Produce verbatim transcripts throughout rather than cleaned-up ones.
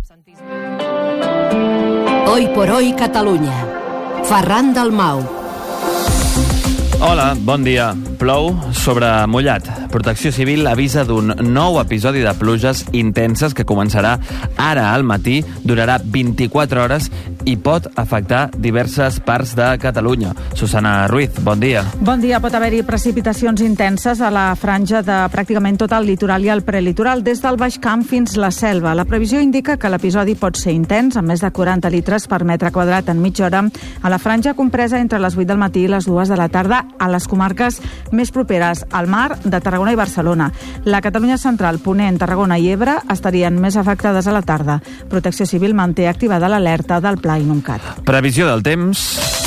Hoy por hoy Catalunya. Ferran Dalmau. Hola, bon dia. Plou sobre mullat. Protecció Civil avisa d'un nou episodi de pluges intenses que començarà ara al matí, durarà vint-i-quatre hores i pot afectar diverses parts de Catalunya. Susana Ruiz, bon dia. Bon dia. Pot haver-hi precipitacions intenses a la franja de pràcticament tot el litoral i el prelitoral, des del Baix Camp fins la Selva. La previsió indica que l'episodi pot ser intens, amb més de quaranta litres per metre quadrat en mitja hora, a la franja compresa entre les vuit del matí i les dues de la tarda a les comarques més properes al mar de Tarragona i Barcelona. La Catalunya central, Ponent, Tarragona i Ebre estarien més afectades a la tarda. Protecció Civil manté activada l'alerta del Pla Inuncat. Previsió del temps.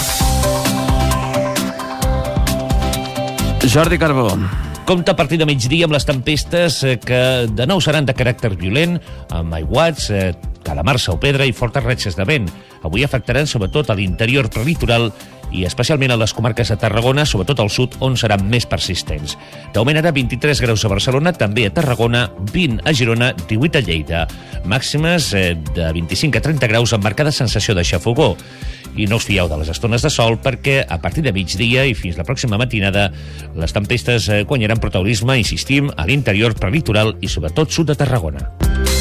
Jordi Carbó. Compte a partir de migdia amb les tempestes que de nou seran de caràcter violent, amb aiguats, calamarsa o pedra i fortes ratxes de vent. Avui afectaran sobretot a l'interior prelitoral i especialment a les comarques de Tarragona, sobretot al sud, on seran més persistents. D'augment ara vint-i-tres graus a Barcelona, també a Tarragona, vint a Girona, divuit a Lleida. Màximes de vint-i-cinc a trenta graus amb marcada sensació de xafogó. I no us fieu de les estones de sol perquè a partir de migdia i fins la pròxima matinada les tempestes guanyaran protagonisme, insistim, a l'interior prelitoral i sobretot sud de Tarragona.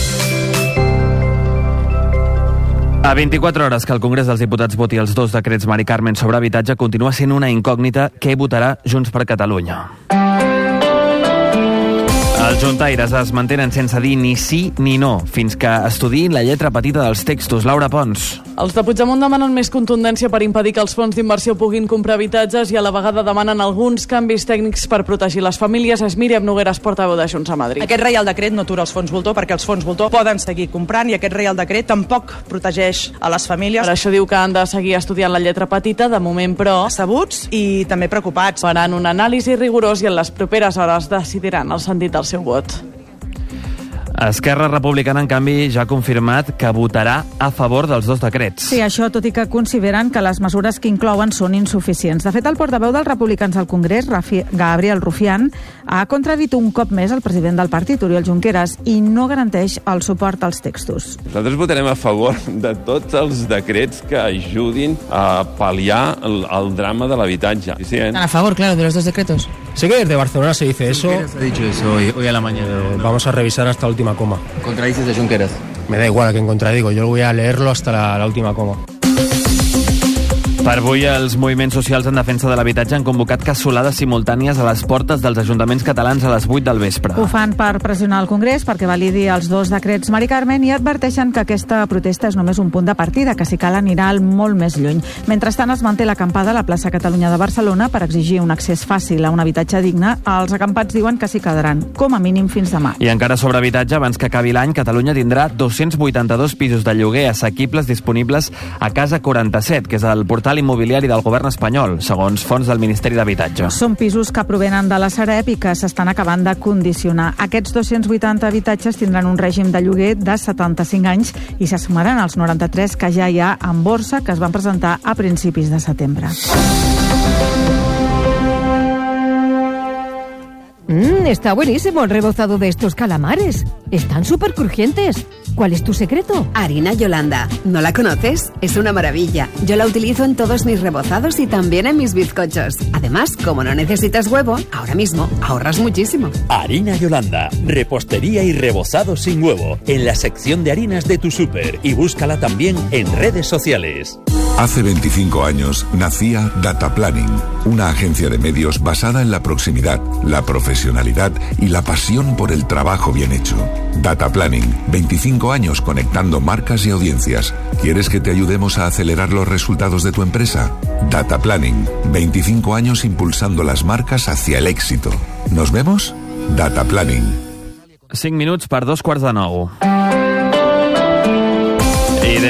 A vint-i-quatre hores que el Congrés dels Diputats voti els dos decrets Mari Carmen sobre habitatge, continua sent una incògnita què votarà Junts per Catalunya. Els juntaires es mantenen sense dir ni sí ni no, fins que estudiïn la lletra petita dels textos. Laura Pons. Els de Puigdemont demanen més contundència per impedir que els fons d'inversió puguin comprar habitatges i a la vegada demanen alguns canvis tècnics per protegir les famílies. És Míriam Nogueras, portaveu de Junts a Madrid. Aquest Reial Decret no atura els fons voltor perquè els fons voltor poden seguir comprant i aquest Reial Decret tampoc protegeix a les famílies. Per això diu que han de seguir estudiant la lletra petita, de moment però sabuts i també preocupats. Faran un anàlisi rigorós i en les properes hores decidiran el sentit del seu vot. Esquerra Republicana, en canvi, ja ha confirmat que votarà a favor dels dos decrets. Sí, això tot i que consideren que les mesures que inclouen són insuficients. De fet, el portaveu dels republicans al Congrés, Rafi, Gabriel Rufián, ha contradit un cop més el president del partit, Oriol Junqueras, i no garanteix el suport als textos. Nosaltres votarem a favor de tots els decrets que ajudin a pal·liar el, el drama de l'habitatge. ¿Están a favor, claro, de los dos decretos? Sé que desde Barcelona se dice eso. Junqueras ha dicho eso hoy, hoy a la mañana. Vamos a revisar hasta la última coma. ¿Contradices a Junqueras? Me da igual a quién contradigo, yo voy a leerlo hasta la, la última coma. Per avui, els moviments socials en defensa de l'habitatge han convocat cassolades simultànies a les portes dels ajuntaments catalans a les vuit del vespre. Ho fan per pressionar el Congrés perquè validi els dos decrets Mari Carmen i adverteixen que aquesta protesta és només un punt de partida, que si cal anirà molt més lluny. Mentrestant, es manté l'acampada a la plaça Catalunya de Barcelona per exigir un accés fàcil a un habitatge digne. Els acampats diuen que s'hi quedaran, com a mínim fins demà. I encara sobre habitatge, abans que acabi l'any, Catalunya tindrà dos-cents vuitanta-dos pisos de lloguer assequibles disponibles a Casa quaranta-set, que és el portal immobiliari del govern espanyol, segons fonts del Ministeri d'Habitatge. Són pisos que provenen de la Sareb i que s'estan acabant de condicionar. Aquests dos-cents vuitanta habitatges tindran un règim de lloguer de setanta-cinc anys i se sumaran als noranta-tres que ja hi ha en borsa, que es van presentar a principis de setembre. Mmm, está buenísimo el rebozado de estos calamares. Están súper crujientes. ¿Cuál es tu secreto? Harina Yolanda. ¿No la conoces? Es una maravilla. Yo la utilizo en todos mis rebozados y también en mis bizcochos. Además, como no necesitas huevo, ahora mismo ahorras muchísimo. Harina Yolanda. Repostería y rebozado sin huevo. En la sección de harinas de tu súper. Y búscala también en redes sociales. Hace veinticinco años nacía Data Planning, una agencia de medios basada en la proximidad, la profesionalidad y la pasión por el trabajo bien hecho. Data Planning, veinticinco años conectando marcas y audiencias. ¿Quieres que te ayudemos a acelerar los resultados de tu empresa? Data Planning, veinticinco años impulsando las marcas hacia el éxito. ¿Nos vemos? Data Planning. cinc minuts per dos quarts de nou. I des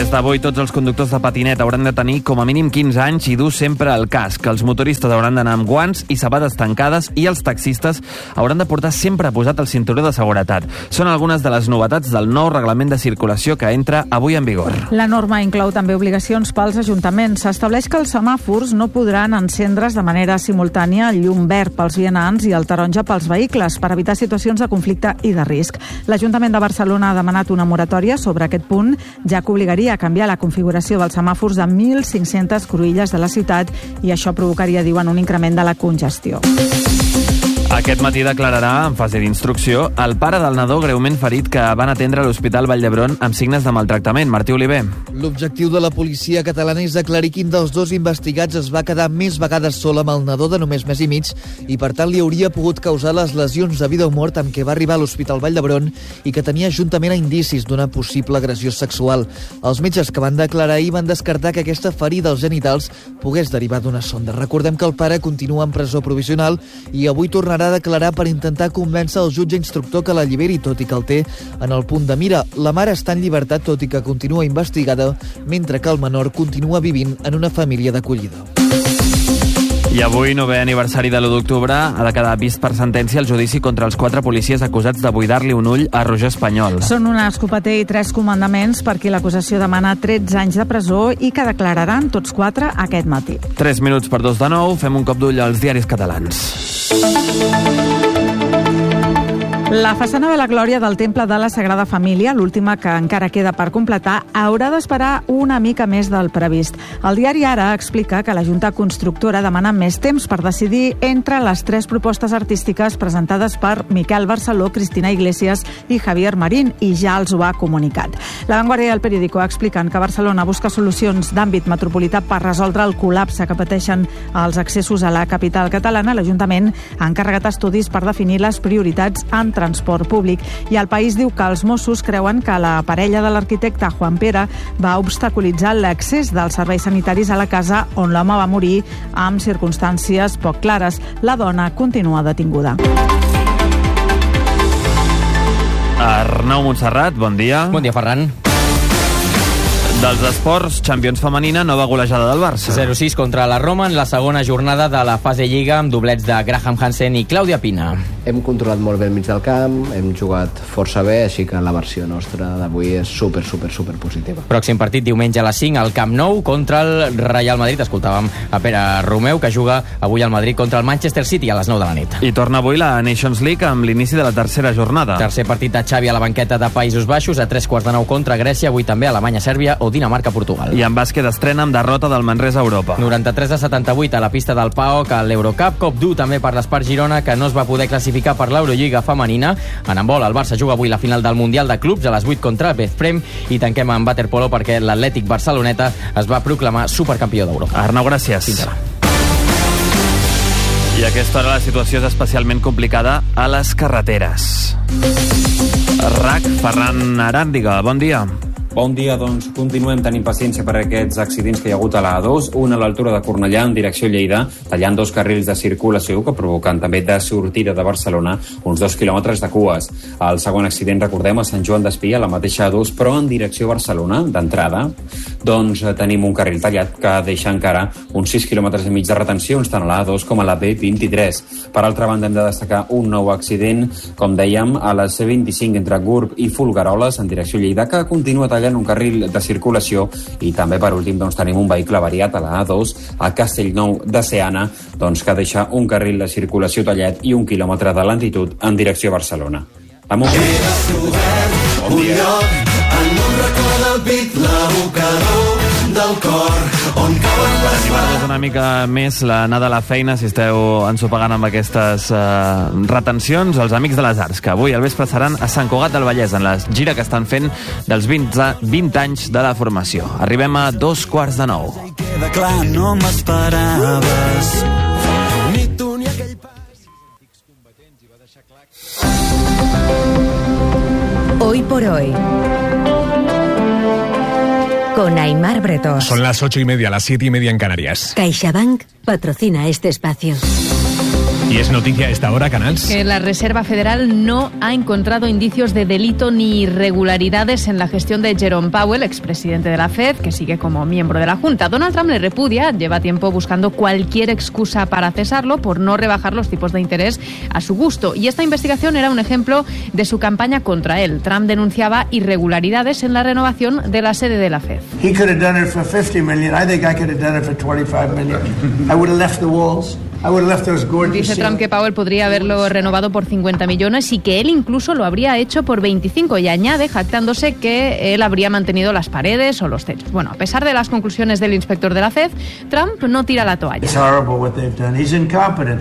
Des d'avui, tots els conductors de patinet hauran de tenir com a mínim quinze anys i dur sempre el casc. Els motoristes hauran d'anar amb guants i sabates tancades i els taxistes hauran de portar sempre posat el cinturó de seguretat. Són algunes de les novetats del nou reglament de circulació que entra avui en vigor. La norma inclou també obligacions pels ajuntaments. S'estableix que els semàfors no podran encendre's de manera simultània el llum verd pels vianants i el taronja pels vehicles per evitar situacions de conflicte i de risc. L'Ajuntament de Barcelona ha demanat una moratòria sobre aquest punt, ja que obligaria a canviar la configuració dels semàfors de mil cinc-centes cruïlles de la ciutat i això provocaria, diuen, un increment de la congestió. Aquest matí declararà, en fase d'instrucció, el pare del nadó greument ferit que van atendre a l'Hospital Vall d'Hebron amb signes de maltractament. Martí Oliver. L'objectiu de la policia catalana és aclarir quin dels dos investigats es va quedar més vegades sol amb el nadó de només mes i mig i, per tant, li hauria pogut causar les lesions de vida o mort amb què va arribar a l'Hospital Vall d'Hebron i que tenia juntament a indicis d'una possible agressió sexual. Els metges que van declarar ahir van descartar que aquesta ferida als genitals pogués derivar d'una sonda. Recordem que el pare continua en presó provisional i avui tornarà a declarar per intentar convèncer el jutge instructor que l'alliberi, tot i que el té en el punt de mira. La mare està en llibertat, tot i que continua investigada, mentre que el menor continua vivint en una família d'acollida. I avui, novè aniversari de l'u d'octubre, ha de quedar vist per sentència el judici contra els quatre policies acusats de buidar-li un ull a Roger Espanyol. Són un escopeter i tres comandaments per qui l'acusació demana tretze anys de presó i que declararan tots quatre aquest matí. Tres minuts per dos de nou, fem un cop d'ull als diaris catalans. La façana de la Glòria del Temple de la Sagrada Família, l'última que encara queda per completar, haurà d'esperar una mica més del previst. El diari Ara explica que la Junta Constructora demana més temps per decidir entre les tres propostes artístiques presentades per Miquel Barceló, Cristina Iglesias i Javier Marín, i ja els ho ha comunicat. La Vanguardia i el Periódico expliquen que Barcelona busca solucions d'àmbit metropolità per resoldre el col·lapse que pateixen els accessos a la capital catalana. L'Ajuntament ha encarregat estudis per definir les prioritats en transport públic. I El País diu que els Mossos creuen que la parella de l'arquitecte Juan Pere va obstaculitzar l'accés dels serveis sanitaris a la casa on l'home va morir amb circumstàncies poc clares. La dona continua detinguda. Arnau Montserrat, bon dia. Bon dia, Ferran. Dels esports, Champions femenina, nova golejada del Barça. zero sis contra la Roma en la segona jornada de la fase Lliga amb doblets de Graham Hansen i Clàudia Pina. Hem controlat molt bé el mig del camp, hem jugat força bé, així que la versió nostra d'avui és super, super, super positiva. Pròxim partit diumenge a les cinc al Camp Nou contra el Real Madrid. Escoltàvem a Pere Romeu, que juga avui al Madrid contra el Manchester City a les nou de la nit. I torna avui la Nations League amb l'inici de la tercera jornada. Tercer partit de Xavi a la banqueta de Països Baixos a tres quarts de nou contra Grècia, avui també Alemanya-Sèrbia o Dinamarca-Portugal. I en bàsquet estrena amb derrota del Manresa a Europa. noranta-tres a setanta-vuit a la pista del P A O K a l'Eurocup, cop dur també per l'Espart Girona, que no es va poder classificar per l'Eurolliga femenina. En handbol, el Barça juga avui la final del Mundial de Clubs a les vuit contra el Bezprem i tanquem amb waterpolo perquè l'Atlètic Barceloneta es va proclamar supercampió d'Europa. Arnau, gràcies. Fins ara. I a aquesta hora la situació és especialment complicada a les carreteres. R A C, Ferran Aràndiga, bon dia. Bon dia, doncs continuem tenint paciència per aquests accidents que hi ha hagut a la A dos, un a l'altura de Cornellà en direcció Lleida, tallant dos carrils de circulació que provoquen també de sortida de Barcelona uns dos quilòmetres de cues. El segon accident, recordem, a Sant Joan d'Espí, a la mateixa A dos, però en direcció Barcelona, d'entrada, doncs tenim un carril tallat que deixa encara uns sis quilòmetres i mig de retencions, tant a la A dos com a la B vint-i-tres. Per altra banda, hem de destacar un nou accident, com dèiem, a la C vint-i-cinc entre Gurb i Folgueroles, en direcció Lleida, que continua tallant un carril de circulació, i també per últim doncs, tenim un vehicle variat a la A dos a Castellnou de Seana, doncs, que deixa un carril de circulació tallat i un quilòmetre de lentitud en direcció a Barcelona. Amb un... Bon dia. En un racó del pit, l'abocador del cor, on cauen les animar-vos una mica més l'anada a la feina, si esteu ensopegant amb aquestes uh, retencions, els Amics de les Arts, que avui al vespre seran a Sant Cugat del Vallès, en la gira que estan fent dels vint, vint anys de la formació. Arribem a dos quarts de nou. Queda clar, no m'esperaves. Ni tu ni aquell pas. Hoy por hoy. Con Aimar Bretós. Son las ocho y media, las siete y media en Canarias. CaixaBank patrocina este espacio. Y es noticia a esta hora, Canals. Que la Reserva Federal no ha encontrado indicios de delito ni irregularidades en la gestión de Jerome Powell, expresidente de la Fed, que sigue como miembro de la Junta. Donald Trump le repudia, lleva tiempo buscando cualquier excusa para cesarlo por no rebajar los tipos de interés a su gusto. Y esta investigación era un ejemplo de su campaña contra él. Trump denunciaba irregularidades en la renovación de la sede de la Fed. He could have done it for fifty million. I think I could have done it for twenty-five million. I would have left the walls. I would have left those gorgeous. Dice Trump que Powell podría haberlo renovado por cincuenta millones y que él incluso lo habría hecho por veinticinco, y añade, jactándose, que él habría mantenido las paredes o los techos. Bueno, a pesar de las conclusiones del inspector de la Fed, Trump no tira la toalla. It's horrible what they've done. He's incompetent.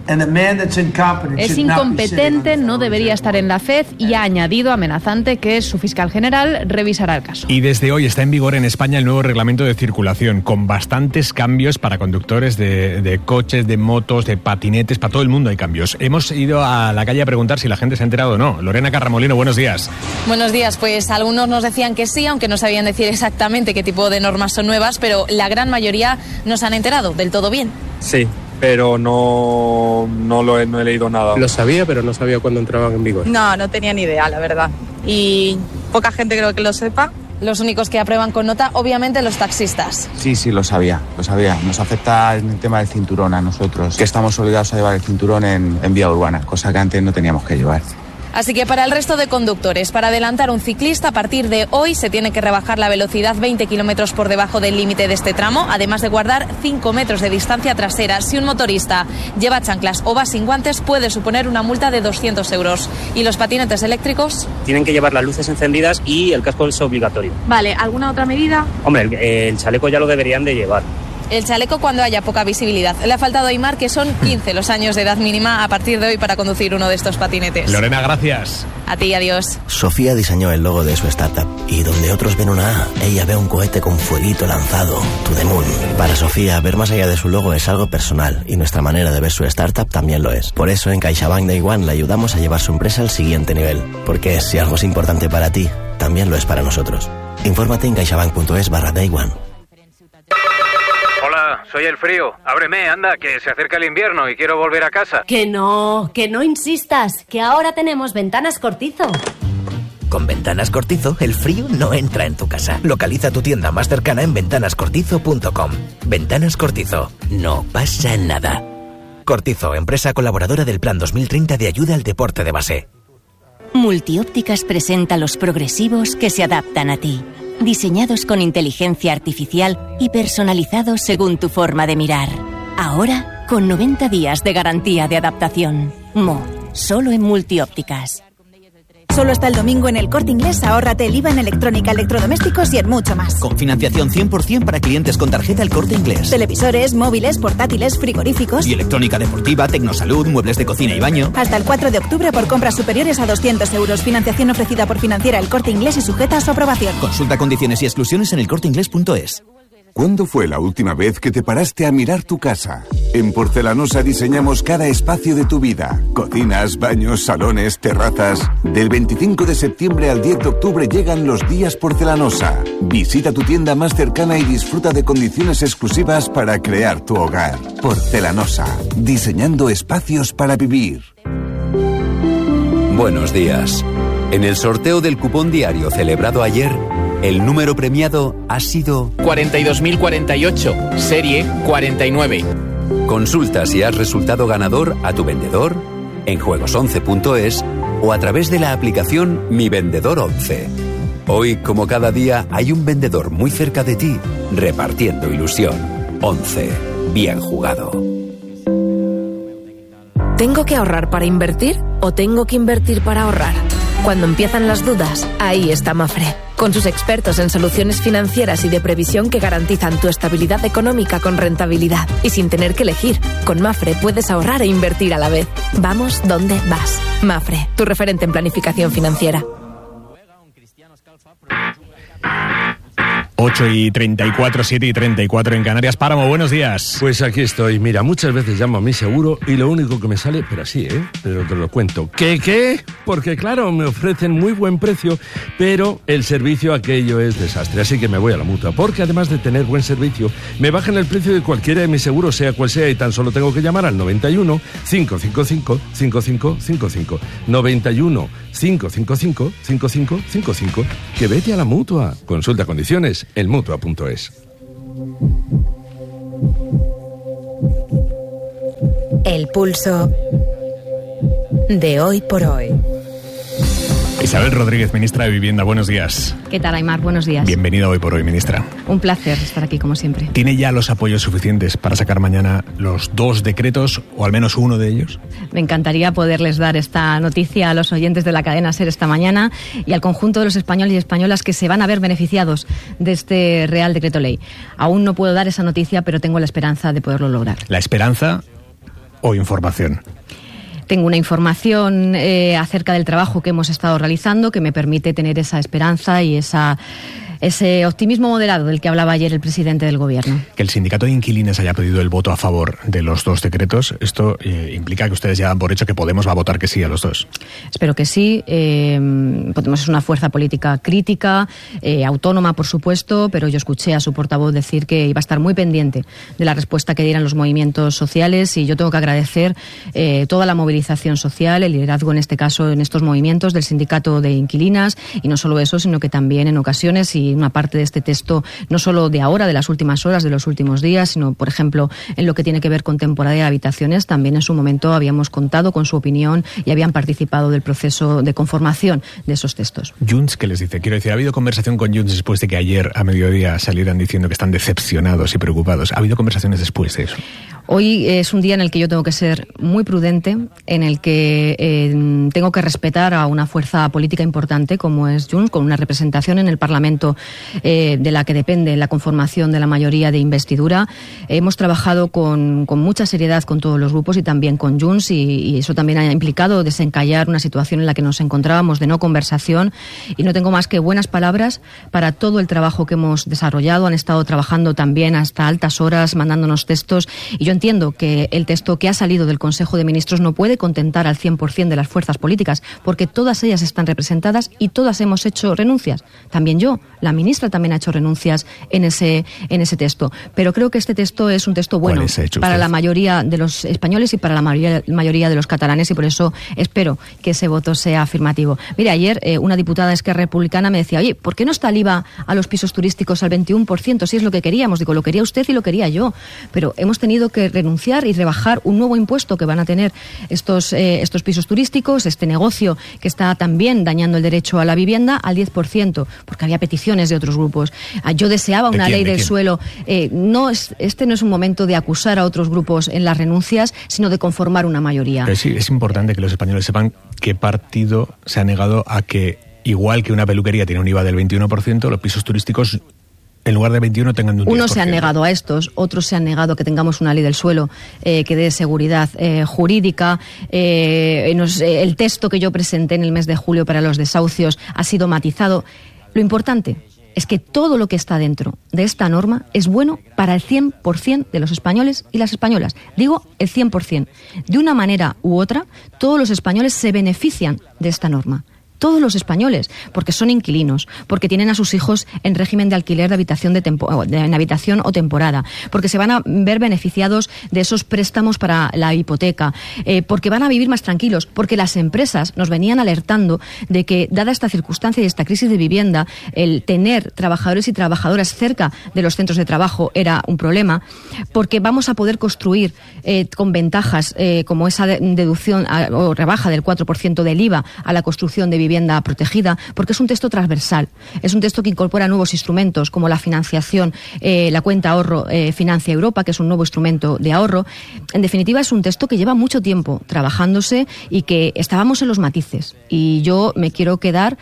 Es incompetente, no debería estar en la Fed, y ha añadido, amenazante, que su fiscal general revisará el caso. Y desde hoy está en vigor en España el nuevo reglamento de circulación, con bastantes cambios para conductores de, de coches, de motos, de patinetes. Para todo el mundo hay cambios. Hemos ido a la calle a preguntar si la gente se ha enterado o no. Lorena Carramolino, buenos días. Buenos días. Pues algunos nos decían que sí, aunque no sabían decir exactamente qué tipo de normas son nuevas, pero la gran mayoría no se han enterado del todo bien. Sí, pero no, no lo he, no he leído nada. Lo sabía, pero no sabía cuándo entraban en vigor. No, no tenía ni idea, la verdad. Y poca gente creo que lo sepa. Los únicos que aprueban con nota, obviamente, los taxistas. Sí, sí, lo sabía, lo sabía. Nos afecta en el tema del cinturón a nosotros, que estamos obligados a llevar el cinturón en, en vía urbana, cosa que antes no teníamos que llevar. Así que para el resto de conductores, para adelantar un ciclista, a partir de hoy se tiene que rebajar la velocidad veinte kilómetros por debajo del límite de este tramo, además de guardar cinco metros de distancia trasera. Si un motorista lleva chanclas o va sin guantes, puede suponer una multa de doscientos euros. ¿Y los patinetes eléctricos? Tienen que llevar las luces encendidas y el casco es obligatorio. Vale, ¿alguna otra medida? Hombre, el, el chaleco ya lo deberían de llevar. El chaleco cuando haya poca visibilidad. Le ha faltado a Aymar que son quince los años de edad mínima a partir de hoy para conducir uno de estos patinetes. Lorena, gracias. A ti, adiós. Sofía diseñó el logo de su startup y donde otros ven una A, ella ve un cohete con fueguito lanzado, To The Moon. Para Sofía, ver más allá de su logo es algo personal y nuestra manera de ver su startup también lo es. Por eso en CaixaBank Day One le ayudamos a llevar su empresa al siguiente nivel. Porque si algo es importante para ti, también lo es para nosotros. Infórmate en caixabank.es barra Day One. Hola, soy el frío. Ábreme, anda, que se acerca el invierno y quiero volver a casa. Que no, que no insistas, que ahora tenemos Ventanas Cortizo. Con Ventanas Cortizo, el frío no entra en tu casa. Localiza tu tienda más cercana en ventanas cortizo punto com. Ventanas Cortizo, no pasa nada. Cortizo, empresa colaboradora del Plan dos mil treinta de ayuda al deporte de base. Multiópticas presenta los progresivos que se adaptan a ti. Diseñados con inteligencia artificial y personalizados según tu forma de mirar. Ahora, con noventa días de garantía de adaptación. Mo, solo en Multiópticas. Solo hasta el domingo en El Corte Inglés ahórrate el I V A en electrónica, electrodomésticos y en mucho más. Con financiación cien por ciento para clientes con tarjeta El Corte Inglés. Televisores, móviles, portátiles, frigoríficos. Y electrónica deportiva, tecnosalud, muebles de cocina y baño. Hasta el cuatro de octubre por compras superiores a doscientos euros. Financiación ofrecida por Financiera El Corte Inglés y sujeta a su aprobación. Consulta condiciones y exclusiones en elcorteinglés punto es. ¿Cuándo fue la última vez que te paraste a mirar tu casa? En Porcelanosa diseñamos cada espacio de tu vida. Cocinas, baños, salones, terrazas. Del veinticinco de septiembre al diez de octubre llegan los días Porcelanosa. Visita tu tienda más cercana y disfruta de condiciones exclusivas para crear tu hogar. Porcelanosa, diseñando espacios para vivir. Buenos días. En el sorteo del cupón diario celebrado ayer, el número premiado ha sido cuarenta y dos mil cuarenta y ocho, serie cuarenta y nueve. Consulta si has resultado ganador a tu vendedor, en juegos once punto es o a través de la aplicación Mi Vendedor once. Hoy, como cada día, hay un vendedor muy cerca de ti, repartiendo ilusión. once. Bien jugado. ¿Tengo que ahorrar para invertir o tengo que invertir para ahorrar? Cuando empiezan las dudas, ahí está Mafre, con sus expertos en soluciones financieras y de previsión que garantizan tu estabilidad económica con rentabilidad y sin tener que elegir. Con Mafre puedes ahorrar e invertir a la vez. Vamos donde vas. Mafre, tu referente en planificación financiera. ocho y treinta y cuatro, siete y treinta y cuatro en Canarias. Páramo, buenos días. Pues aquí estoy. Mira, muchas veces llamo a mi seguro y lo único que me sale, pero así, ¿eh? Pero te lo cuento. ¿Qué, qué? Porque claro, me ofrecen muy buen precio, pero el servicio aquello es desastre. Así que me voy a la Mutua, porque además de tener buen servicio, me bajan el precio de cualquiera de mis seguros, sea cual sea, y tan solo tengo que llamar al noventa y uno, cinco cinco cinco, cinco cinco cinco cinco. noventa y uno, cinco cinco cinco, cinco cinco cinco cinco. Que vete a la Mutua. Consulta condiciones en mutua punto es. El pulso de hoy por hoy. Isabel Rodríguez, ministra de Vivienda, buenos días. ¿Qué tal, Aymar? Buenos días. Bienvenida Hoy por Hoy, ministra. Un placer estar aquí, como siempre. ¿Tiene ya los apoyos suficientes para sacar mañana los dos decretos, o al menos uno de ellos? Me encantaría poderles dar esta noticia a los oyentes de la cadena SER esta mañana y al conjunto de los españoles y españolas que se van a ver beneficiados de este Real Decreto Ley. Aún no puedo dar esa noticia, pero tengo la esperanza de poderlo lograr. ¿La esperanza o información? Tengo una información eh, acerca del trabajo que hemos estado realizando que me permite tener esa esperanza y esa, ese optimismo moderado del que hablaba ayer el presidente del Gobierno. Que el sindicato de inquilinos haya pedido el voto a favor de los dos decretos, esto eh, implica que ustedes ya dan por hecho que Podemos va a votar que sí a los dos. Espero que sí. Eh, Podemos es una fuerza política crítica, eh, autónoma, por supuesto, pero yo escuché a su portavoz decir que iba a estar muy pendiente de la respuesta que dieran los movimientos sociales, y yo tengo que agradecer eh, toda la movilización social, el liderazgo en este caso en estos movimientos del sindicato de inquilinas, y no solo eso, sino que también en ocasiones, y una parte de este texto no solo de ahora, de las últimas horas, de los últimos días, sino por ejemplo en lo que tiene que ver con temporada de habitaciones, también en su momento habíamos contado con su opinión y habían participado del proceso de conformación de esos textos. Junts, ¿qué les dice? Quiero decir, ¿ha habido conversación con Junts después de que ayer a mediodía salieran diciendo que están decepcionados y preocupados? ¿Ha habido conversaciones después de eso? Hoy es un día en el que yo tengo que ser muy prudente, en el que eh, tengo que respetar a una fuerza política importante como es Junts, con una representación en el Parlamento eh, de la que depende la conformación de la mayoría de investidura. Hemos trabajado con, con mucha seriedad con todos los grupos y también con Junts, y, y eso también ha implicado desencallar una situación en la que nos encontrábamos de no conversación, y no tengo más que buenas palabras para todo el trabajo que hemos desarrollado. Han estado trabajando también hasta altas horas, mandándonos textos, y yo entiendo que el texto que ha salido del Consejo de Ministros no puede contentar al cien por ciento de las fuerzas políticas, porque todas ellas están representadas y todas hemos hecho renuncias. También yo, la ministra también ha hecho renuncias en ese, en ese texto. Pero creo que este texto es un texto bueno para la mayoría de los españoles y para la mayoría, mayoría de los catalanes, y por eso espero que ese voto sea afirmativo. Mire, ayer eh, una diputada de Esquerra Republicana me decía, oye, ¿por qué no está el I V A a los pisos turísticos al veintiuno por ciento? Si es lo que queríamos. Digo, lo quería usted y lo quería yo. Pero hemos tenido que renunciar y rebajar un nuevo impuesto que van a tener estos, eh, estos pisos turísticos, este negocio que está también dañando el derecho a la vivienda, al diez por ciento, porque había peticiones de otros grupos. Yo deseaba una ley del suelo. Eh, no es, este no es un momento de acusar a otros grupos en las renuncias, sino de conformar una mayoría. Pero sí, es importante que los españoles sepan qué partido se ha negado a que, igual que una peluquería tiene un I V A del veintiuno por ciento, los pisos turísticos en lugar de veintiuno tengan un diez por ciento. Unos se han negado a estos, otros se han negado a que tengamos una ley del suelo eh, que dé seguridad eh, jurídica. Eh, nos, eh, el texto que yo presenté en el mes de julio para los desahucios ha sido matizado. Lo importante es que todo lo que está dentro de esta norma es bueno para el cien por ciento de los españoles y las españolas. Digo el cien por ciento. De una manera u otra, todos los españoles se benefician de esta norma. Todos los españoles, porque son inquilinos, porque tienen a sus hijos en régimen de alquiler de habitación, de tempo, de, en habitación o temporada, porque se van a ver beneficiados de esos préstamos para la hipoteca, eh, porque van a vivir más tranquilos, porque las empresas nos venían alertando de que, dada esta circunstancia y esta crisis de vivienda, el tener trabajadores y trabajadoras cerca de los centros de trabajo era un problema, porque vamos a poder construir eh, con ventajas eh, como esa deducción a, o rebaja del cuatro por ciento del I V A a la construcción de vivienda protegida, porque es un texto transversal, es un texto que incorpora nuevos instrumentos como la financiación, eh, la cuenta ahorro eh, Financia Europa, que es un nuevo instrumento de ahorro. En definitiva, es un texto que lleva mucho tiempo trabajándose y que estábamos en los matices, y yo me quiero quedar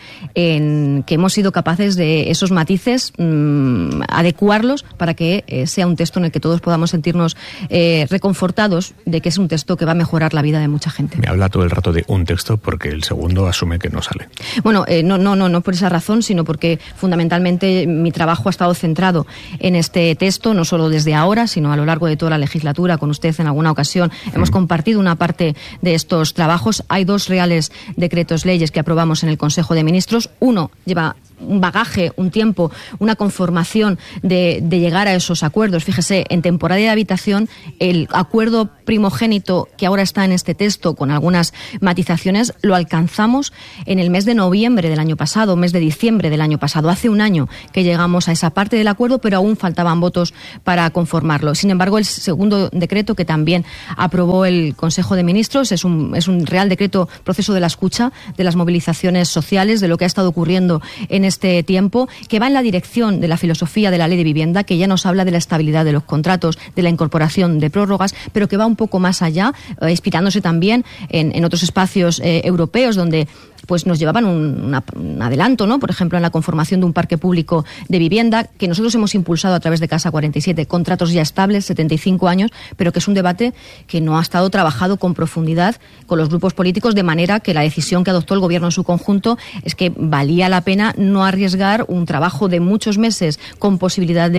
en que hemos sido capaces de esos matices mmm, adecuarlos para que eh, sea un texto en el que todos podamos sentirnos eh, reconfortados de que es un texto que va a mejorar la vida de mucha gente. Me habla todo el rato de un texto porque el segundo asume que nos sale. Bueno, eh, no, no, no, no por esa razón, sino porque fundamentalmente mi trabajo ha estado centrado en este texto, no solo desde ahora, sino a lo largo de toda la legislatura. Con usted en alguna ocasión hemos mm. compartido una parte de estos trabajos. Hay dos reales decretos leyes que aprobamos en el Consejo de Ministros. Uno lleva un bagaje, un tiempo, una conformación de, de llegar a esos acuerdos. Fíjese, en temporada de habitación, el acuerdo primogénito que ahora está en este texto, con algunas matizaciones, lo alcanzamos en el mes de noviembre del año pasado, mes de diciembre del año pasado. Hace un año que llegamos a esa parte del acuerdo, pero aún faltaban votos para conformarlo. Sin embargo, el segundo decreto, que también aprobó el Consejo de Ministros, es un, es un Real Decreto proceso de la escucha, de las movilizaciones sociales, de lo que ha estado ocurriendo en este tiempo, que va en la dirección de la filosofía de la Ley de Vivienda, que ya nos habla de la estabilidad de los contratos, de la incorporación de prórrogas, pero que va un poco más allá, eh, inspirándose también en, en otros espacios eh, europeos donde pues nos llevaban un, una, un adelanto, ¿no? Por ejemplo, en la conformación de un parque público de vivienda, que nosotros hemos impulsado a través de Casa cuarenta y siete, contratos ya estables, setenta y cinco años, pero que es un debate que no ha estado trabajado con profundidad con los grupos políticos, de manera que la decisión que adoptó el Gobierno en su conjunto es que valía la pena no arriesgar un trabajo de muchos meses con posibilidad de